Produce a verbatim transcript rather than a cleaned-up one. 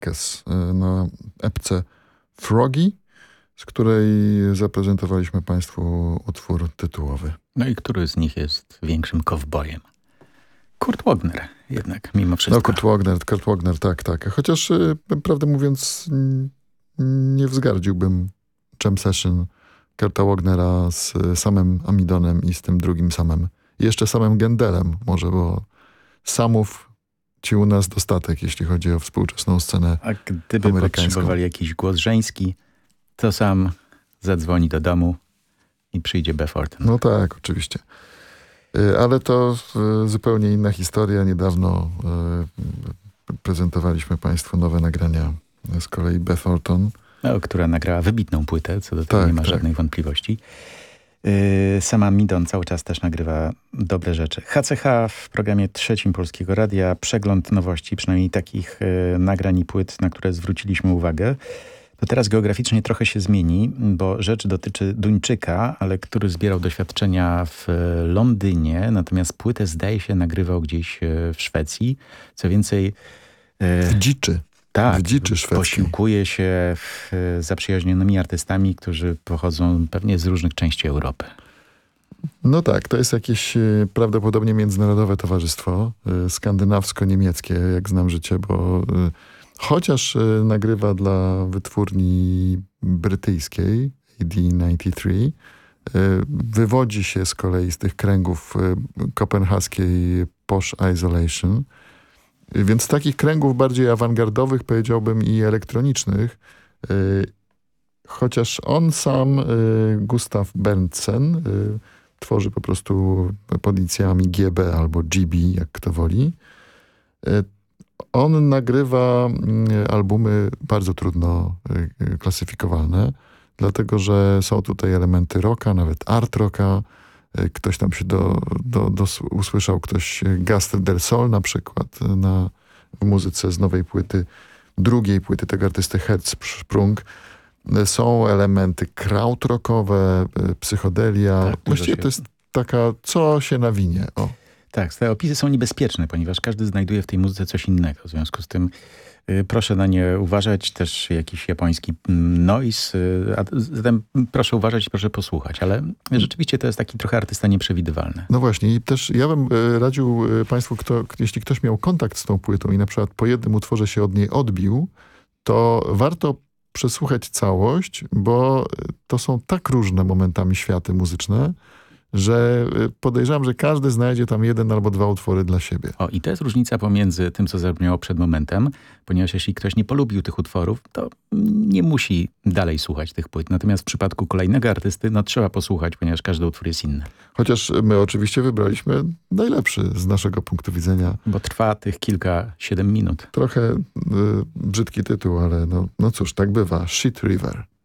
Marquez na epce Froggy, z której zaprezentowaliśmy Państwu utwór tytułowy. No i który z nich jest większym kowbojem? Kurt Wagner jednak, mimo wszystko. No, Kurt Wagner, Kurt Wagner, tak, tak. Chociaż, prawdę mówiąc, nie wzgardziłbym Jam Session Kurta Wagnera z samym Amidonem i z tym drugim samym. I jeszcze samym Gendelem może, bo samów ci u nas dostatek, jeśli chodzi o współczesną scenę A gdyby potrzebowali jakiś głos żeński, to sam zadzwoni do domu i przyjdzie Beth Orton. No tak, oczywiście. Ale to zupełnie inna historia. Niedawno prezentowaliśmy Państwu nowe nagrania z kolei Beth Orton. No, która nagrała wybitną płytę, co do tego tak, nie ma tak. żadnej wątpliwości. Sama Midon cały czas też nagrywa dobre rzeczy. H C H w programie trzecim Polskiego Radia. Przegląd nowości, przynajmniej takich nagrań i płyt, na które zwróciliśmy uwagę. To teraz geograficznie trochę się zmieni, bo rzecz dotyczy Duńczyka, ale który zbierał doświadczenia w Londynie, natomiast płytę zdaje się nagrywał gdzieś w Szwecji. Co więcej... W dziczy. Tak, w dziczy szwedzkiej. Posiłkuje się w, zaprzyjaźnionymi artystami, którzy pochodzą pewnie z różnych części Europy. No tak, to jest jakieś prawdopodobnie międzynarodowe towarzystwo, skandynawsko-niemieckie, jak znam życie, bo chociaż nagrywa dla wytwórni brytyjskiej A D dziewięćdziesiąt trzy, wywodzi się z kolei z tych kręgów kopenhaskiej Posh Isolation. Więc takich kręgów bardziej awangardowych, powiedziałbym, i elektronicznych, chociaż on sam, Gustav Berntsen, tworzy po prostu pod inicjałami G B albo G B, jak kto woli. On nagrywa albumy bardzo trudno klasyfikowalne, dlatego że są tutaj elementy rocka, nawet art rocka. Ktoś tam się do, do, do, usłyszał, ktoś Gaster del Sol na przykład na, w muzyce z nowej płyty, drugiej płyty tego artysty Herzsprung. Są elementy krautrockowe, psychodelia. Tak, Właściwie się... to jest taka, co się nawinie. O. Tak, te opisy są niebezpieczne, ponieważ każdy znajduje w tej muzyce coś innego. W związku z tym y, proszę na nie uważać. Też jakiś japoński noise. Y, a zatem proszę uważać i proszę posłuchać. Ale rzeczywiście to jest taki trochę artysta nieprzewidywalny. No właśnie. I też ja bym y, radził y, Państwu, kto, jeśli ktoś miał kontakt z tą płytą i na przykład po jednym utworze się od niej odbił, to warto przesłuchać całość, bo to są tak różne momentami światy muzyczne, że podejrzewam, że każdy znajdzie tam jeden albo dwa utwory dla siebie. O, i to jest różnica pomiędzy tym, co zabrzmiało przed momentem, ponieważ jeśli ktoś nie polubił tych utworów, to nie musi dalej słuchać tych płyt. Natomiast w przypadku kolejnego artysty, no trzeba posłuchać, ponieważ każdy utwór jest inny. Chociaż my oczywiście wybraliśmy najlepszy z naszego punktu widzenia. Bo trwa tych kilka, siedem minut. Trochę y, brzydki tytuł, ale no, no cóż, tak bywa. Shit River.